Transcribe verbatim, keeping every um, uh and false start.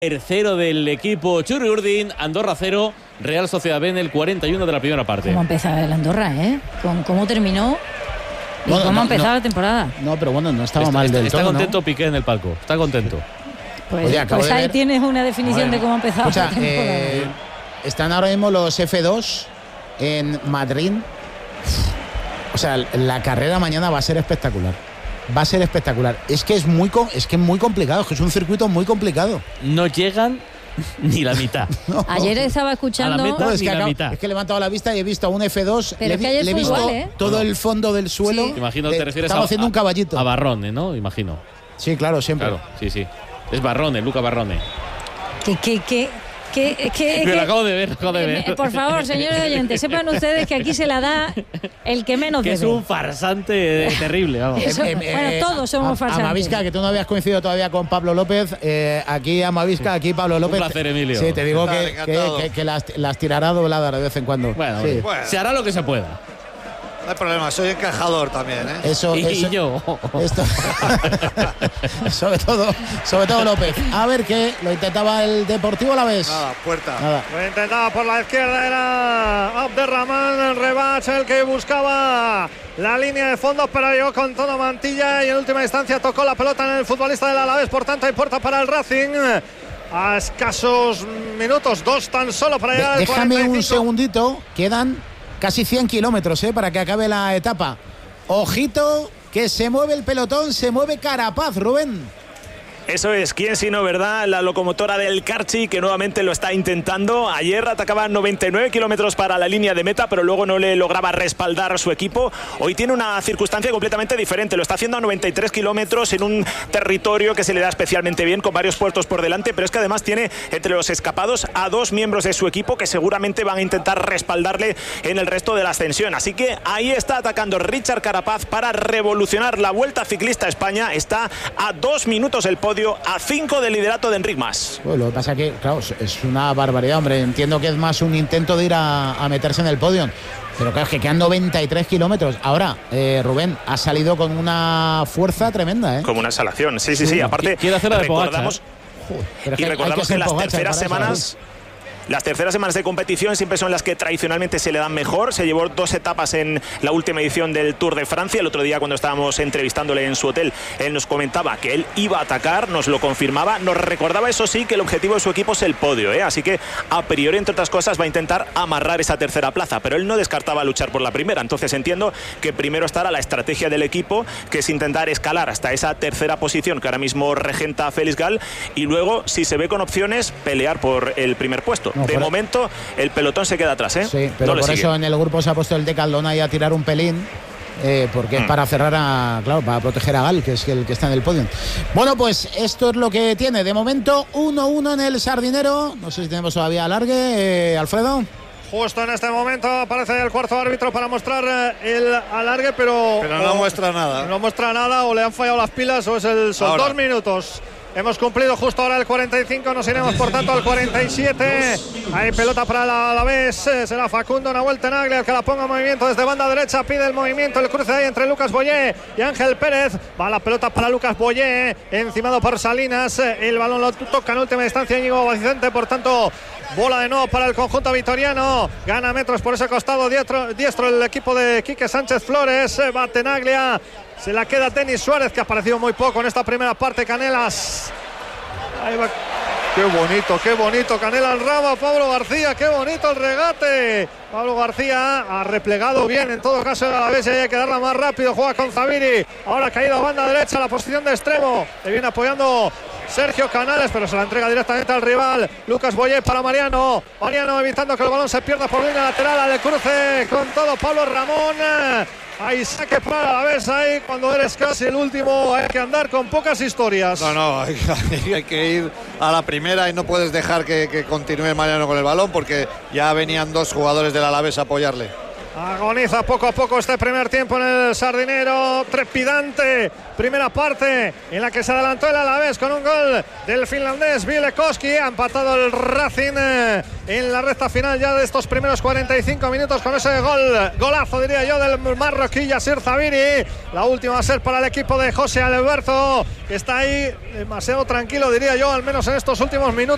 Tercero del equipo Txuri Urdin, Andorra cero, Real Sociedad B en el cuarenta y uno de la primera parte. ¿Cómo empezó el Andorra, eh? ¿Cómo, cómo terminó? ¿Y bueno, cómo no, ha empezado no, la temporada? No, pero bueno, no estaba está, mal está, del está todo, contento, ¿no? Piqué en el palco, está contento. Pues, Oye, pues ahí ver... tienes una definición bueno, de cómo ha empezado escucha, la temporada. Eh, están ahora mismo los F dos en Madrid. O sea, la carrera mañana va a ser espectacular. Va a ser espectacular. Es que es muy, es que es muy complicado, es que es un circuito muy complicado. No llegan ni la mitad. No. Ayer estaba escuchando. A la meta, no, es, ni que la acabo, mitad. es que he levantado la vista y he visto a un F dos. Pero le, es que ayer le he fue visto igual, ¿eh? todo el fondo del suelo. Sí. Imagino, te refieres Estamos a, haciendo un caballito. A Barrone, ¿no? Imagino. Sí, claro, siempre. Claro, sí, sí. Es Barrone, Luca Barrone. ¿Qué, qué, qué? Que, que, que, que, lo acabo de ver, lo acabo de ver. Eh, por favor, señores oyentes, sepan ustedes que aquí se la da el que menos que debe. Es un farsante terrible, vamos. Eso, eh, bueno, eh, todos somos farsantes. Amavisca, que tú no habías coincidido todavía con Pablo López. Eh, aquí Amavisca, aquí Pablo López. Un placer, Emilio. Sí, te digo que, Encantado. que, que, que las, las tirará dobladas de vez en cuando. Bueno, sí. bueno, se hará lo que se pueda. No hay problema, soy encajador también, ¿eh? Eso, y, eso, y yo. Esto, sobre todo, sobre todo López. A ver qué lo intentaba el Deportivo a la vez. Nada, puerta. Nada. Lo intentaba por la izquierda, era Abderrahman, el rebate, el que buscaba la línea de fondo, pero llegó con todo Mantilla y en última instancia tocó la pelota en el futbolista del Alavés. Por tanto, hay puerta para el Racing. A escasos minutos, dos tan solo para llegar al Déjame cuarenta y cinco. un segundito, quedan casi cien kilómetros ¿eh? para que acabe la etapa. Ojito, que se mueve el pelotón, se mueve Carapaz, Rubén. Eso es, quién sino, ¿verdad? La locomotora del Carchi, que nuevamente lo está intentando. Ayer atacaba noventa y nueve kilómetros para la línea de meta, pero luego no le lograba respaldar a su equipo. Hoy tiene una circunstancia completamente diferente. Lo está haciendo a noventa y tres kilómetros en un territorio que se le da especialmente bien, con varios puertos por delante, pero es que además tiene entre los escapados a dos miembros de su equipo que seguramente van a intentar respaldarle en el resto de la ascensión. Así que ahí está atacando Richard Carapaz para revolucionar la Vuelta Ciclista a España. Está a dos minutos el podio, a cinco del liderato de Enric Mas. Bueno, lo que pasa es que, claro, es una barbaridad, hombre. Entiendo que es más un intento de ir a, a meterse en el podio. Pero claro, es que quedan noventa y tres kilómetros. Ahora, eh, Rubén, ha salido con una fuerza tremenda, ¿eh? Como una exhalación, sí, sí, sí. sí. Aparte, quiere hacer la de recordamos, Pogačar, ¿eh? Joder, y que recordamos que, que las Pogačar terceras semanas... eso, ¿eh? Las terceras semanas de competición siempre son las que tradicionalmente se le dan mejor. Se llevó dos etapas en la última edición del Tour de Francia. El otro día, cuando estábamos entrevistándole en su hotel, él nos comentaba que él iba a atacar, nos lo confirmaba, nos recordaba, eso sí, que el objetivo de su equipo es el podio, ¿eh? Así que a priori, entre otras cosas, va a intentar amarrar esa tercera plaza, pero él no descartaba luchar por la primera. Entonces entiendo que primero estará la estrategia del equipo, que es intentar escalar hasta esa tercera posición que ahora mismo regenta Félix Gal, y luego, si se ve con opciones, pelear por el primer puesto. No, de fuera. momento, el pelotón se queda atrás, ¿eh? Sí, pero no por le eso sigue. en el grupo se ha puesto el de Caldona ahí a tirar un pelín. Eh, porque mm. es para cerrar a, claro, para proteger a Gal, que es el que está en el podio. Bueno, pues esto es lo que tiene. De momento, uno uno en el Sardinero. No sé si tenemos todavía alargue, eh, Alfredo. Justo en este momento aparece el cuarto árbitro para mostrar el alargue, pero... Pero no o, muestra nada. No muestra nada, o le han fallado las pilas, o es el... Son ahora. Dos minutos. Hemos cumplido justo ahora el cuarenta y cinco, nos iremos por tanto al cuarenta y siete. Hay pelota para la Alavés, será Facundo Nahuel-Tenaglia el que la ponga en movimiento desde banda derecha, pide el movimiento, el cruce ahí entre Lucas Boyé y Ángel Pérez. Va la pelota para Lucas Boyé, encimado por Salinas, el balón lo toca en última instancia Íñigo Vicente, por tanto bola de nuevo para el conjunto vitoriano, gana metros por ese costado diestro, diestro el equipo de Quique Sánchez Flores, va Tenaglia. Se la queda Denis Suárez, que ha aparecido muy poco en esta primera parte. Canelas. Ahí va. Qué bonito, qué bonito. Canela al ramo, Pablo García. Qué bonito el regate. Pablo García ha replegado bien. En todo caso, a la vez hay que darla más rápido. Juega con Zaviri. Ahora ha caído a banda derecha, la posición de extremo. Le viene apoyando Sergio Canales, pero se la entrega directamente al rival. Lucas Boyé para Mariano. Mariano evitando que el balón se pierda por línea lateral. Al cruce con todo Pablo Ramón. Hay saque para la vez ahí, cuando eres casi el último hay que andar con pocas historias. No, no, hay, hay que ir a la primera y no puedes dejar que, que continúe Mariano con el balón porque ya venían dos jugadores del Alavés a apoyarle. Agoniza poco a poco este primer tiempo en el Sardinero, trepidante primera parte en la que se adelantó el Alavés con un gol del finlandés Bielekowski. Ha empatado el Racing en la recta final ya de estos primeros cuarenta y cinco minutos con ese gol, golazo diría yo del marroquí Yassir Zaviri. La última va a ser para el equipo de José Alberto, que está ahí demasiado tranquilo diría yo, al menos en estos últimos minutos.